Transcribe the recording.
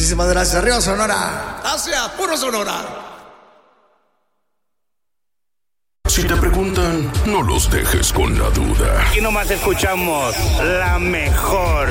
Muchísimas gracias. Arriba Sonora. Gracias, puro Sonora. Si te preguntan, no los dejes con la duda. Aquí nomás escuchamos la mejor.